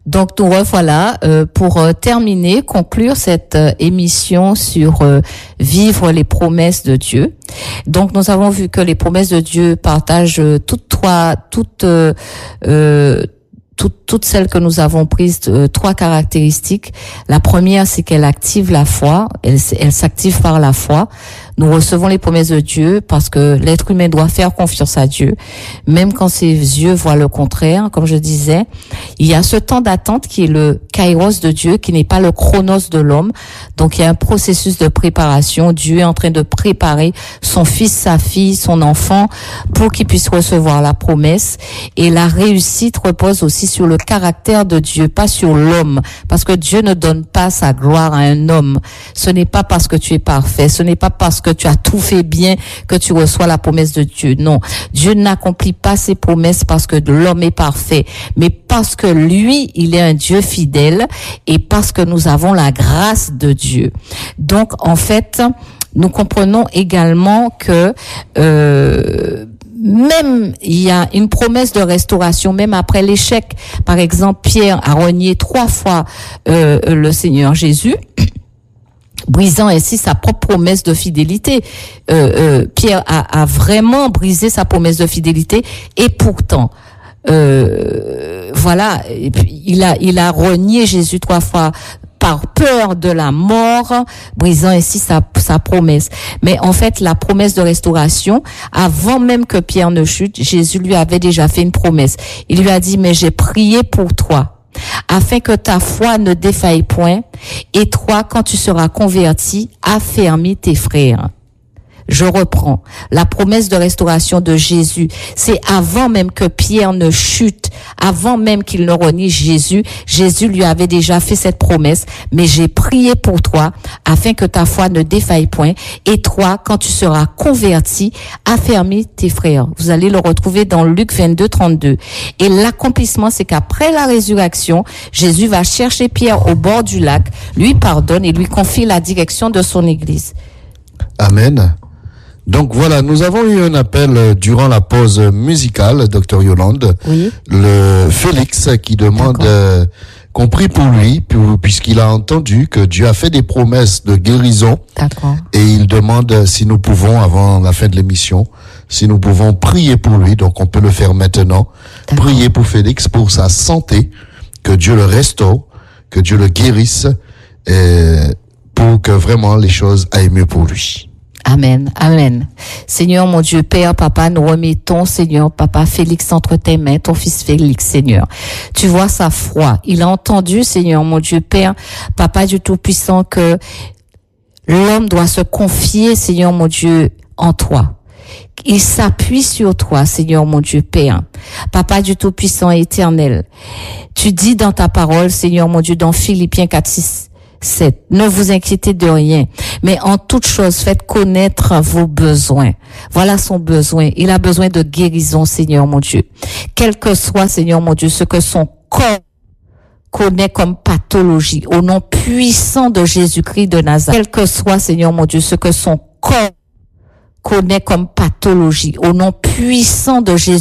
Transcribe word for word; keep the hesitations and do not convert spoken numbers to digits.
Donc nous revoilà euh, pour euh, terminer, conclure cette euh, émission sur euh, vivre les promesses de Dieu. Donc nous avons vu que les promesses de Dieu partagent euh, toutes trois, toutes euh, euh, toutes toutes celles que nous avons prises, euh, trois caractéristiques. La première, c'est qu'elle active la foi. Elle, elle s'active par la foi. Nous recevons les promesses de Dieu parce que l'être humain doit faire confiance à Dieu, même quand ses yeux voient le contraire. Comme je disais, il y a ce temps d'attente qui est le kairos de Dieu, qui n'est pas le chronos de l'homme. Donc il y a un processus de préparation. Dieu est en train de préparer son fils, sa fille, son enfant pour qu'il puisse recevoir la promesse. Et la réussite repose aussi sur le caractère de Dieu, pas sur l'homme, parce que Dieu ne donne pas sa gloire à un homme. Ce n'est pas parce que tu es parfait, ce n'est pas parce que tu as tout fait bien que tu reçois la promesse de Dieu. Non, Dieu n'accomplit pas ses promesses parce que l'homme est parfait, mais parce que lui, il est un Dieu fidèle et parce que nous avons la grâce de Dieu. Donc, en fait, nous comprenons également que euh, même il y a une promesse de restauration, même après l'échec. Par exemple, Pierre a renié trois fois euh, le Seigneur Jésus, brisant ainsi sa propre promesse de fidélité. Euh, euh, Pierre a, a vraiment brisé sa promesse de fidélité, et pourtant, euh, voilà, et puis, il a il a renié Jésus trois fois par peur de la mort, brisant ainsi sa, sa promesse. Mais en fait, la promesse de restauration, avant même que Pierre ne chute, Jésus lui avait déjà fait une promesse. Il lui a dit, mais j'ai prié pour toi, afin que ta foi ne défaille point, et toi, quand tu seras converti, affermis tes frères. Je reprends. La promesse de restauration de Jésus, c'est avant même que Pierre ne chute, avant même qu'il ne renie Jésus, Jésus lui avait déjà fait cette promesse. Mais j'ai prié pour toi, afin que ta foi ne défaille point, et toi, quand tu seras converti, affermis tes frères. Vous allez le retrouver dans Luc vingt-deux, trente-deux. Et l'accomplissement, c'est qu'après la résurrection, Jésus va chercher Pierre au bord du lac, lui pardonne et lui confie la direction de son église. Amen. Donc voilà, nous avons eu un appel durant la pause musicale, docteur Yolande. Oui. Le Félix qui demande euh, qu'on prie pour lui, puisqu'il a entendu que Dieu a fait des promesses de guérison. D'accord. Et il demande si nous pouvons, avant la fin de l'émission, si nous pouvons prier pour lui. Donc on peut le faire maintenant. D'accord. Prier pour Félix, pour sa santé, que Dieu le restaure, que Dieu le guérisse, et pour que vraiment les choses aillent mieux pour lui. Amen, amen. Seigneur, mon Dieu, Père, Papa, nous remettons, Seigneur, Papa, Félix entre tes mains, ton fils Félix, Seigneur. Tu vois sa foi. Il a entendu, Seigneur, mon Dieu, Père, Papa du Tout-Puissant, que l'homme doit se confier, Seigneur, mon Dieu, en toi. Il s'appuie sur toi, Seigneur, mon Dieu, Père. Papa du Tout-Puissant éternel. Tu dis dans ta parole, Seigneur, mon Dieu, dans Philippiens quatre, six, sept. Ne vous inquiétez de rien, mais en toute chose, faites connaître vos besoins. Voilà son besoin. Il a besoin de guérison, Seigneur mon Dieu. Quel que soit, Seigneur mon Dieu, ce que son corps connaît comme pathologie, au nom puissant de Jésus-Christ de Nazareth. Quel que soit, Seigneur mon Dieu, ce que son corps connaît comme pathologie, au nom puissant de Jésus